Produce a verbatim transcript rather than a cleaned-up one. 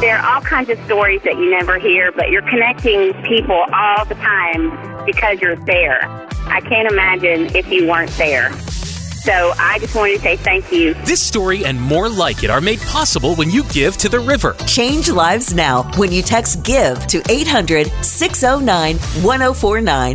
There are all kinds of stories that you never hear, but you're connecting people all the time because you're there. I can't imagine if you weren't there. So I just wanted to say thank you. This story and more like it are made possible when you give to the river. Change lives now when you text GIVE to eight hundred, six oh nine, one oh four nine.